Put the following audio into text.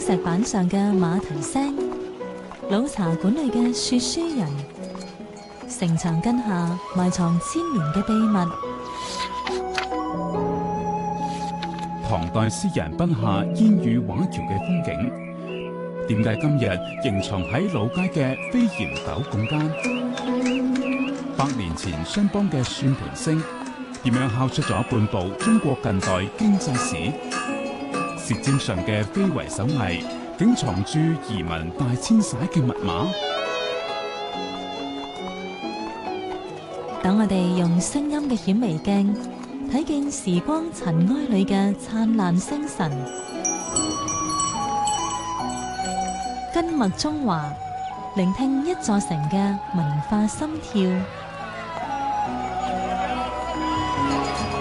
石板上嘅馬蹄聲，老茶館裏嘅說書人，城牆根下埋藏千年嘅秘密。 唐代詩人筆下煙雨畫橋嘅風景，點解今日仍藏喺老街嘅飛檐斗拱間？百年前商幫嘅算盤聲，點樣敲出咗半部中國近代經濟史？舌尖上嘅非遺手藝，竟藏住移民大遷徙嘅密碼。 等我哋用聲音嘅顯微鏡，睇見時光塵埃裏嘅燦爛星辰。根脈中華，聆聽一座城嘅文化心跳。